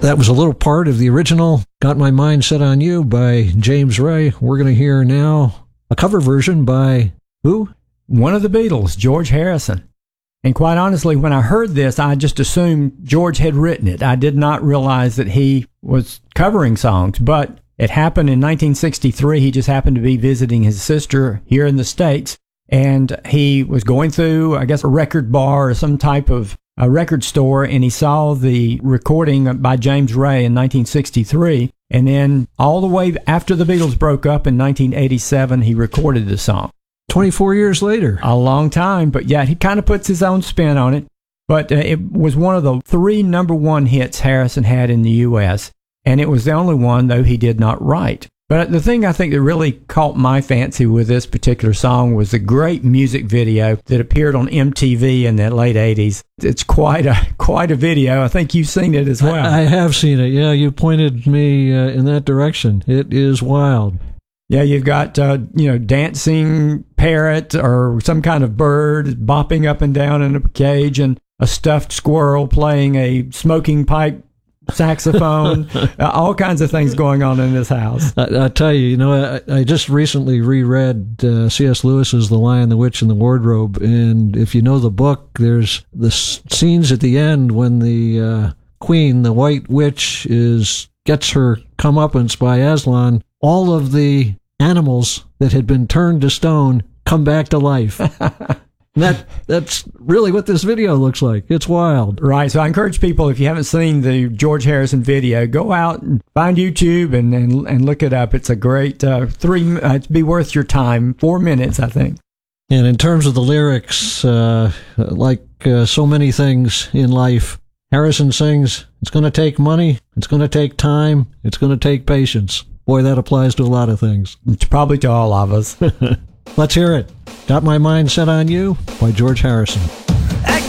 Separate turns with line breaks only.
That was a little part of the original Got My Mind Set on You by James Ray. We're going to hear now a cover version by who?
One of the Beatles, George Harrison. And quite honestly, when I heard this, I just assumed George had written it. I did not realize that he was covering songs, but it happened in 1963. He just happened to be visiting his sister here in the States, and he was going through, I guess, a record bar or some type of a record store, and he saw the recording by James Ray in 1963, and then all the way after the Beatles broke up in 1987, he recorded the song.
24 years later.
A long time, but yeah, he kind of puts his own spin on it. But it was one of the 3 number 1 hits Harrison had in the U.S., and it was the only one, though, he did not write. But the thing I think that really caught my fancy with this particular song was the great music video that appeared on MTV in the late 80s. It's quite a video. I think you've seen it as well.
I have seen it. Yeah, you pointed me in that direction. It is wild.
Yeah, you've got, dancing parrot or some kind of bird bopping up and down in a cage, and a stuffed squirrel playing a smoking pipe saxophone, all kinds of things going on in this house.
I tell you, I just recently reread C.S. Lewis's The Lion, the Witch, and the Wardrobe, and if you know the book, there's the scenes at the end when the queen, the White Witch, gets her comeuppance by Aslan. All of the animals that had been turned to stone come back to life. That's really what this video looks like. It's wild.
Right. So I encourage people, if you haven't seen the George Harrison video, go out and find YouTube and look it up. It's a great it'd be worth your time. 4 minutes, I think.
And in terms of the lyrics, like so many things in life, Harrison sings, it's going to take money, it's going to take time, it's going to take patience. Boy, that applies to a lot of things.
It's probably to all of us.
Let's hear it. Got My Mind Set on You by George Harrison.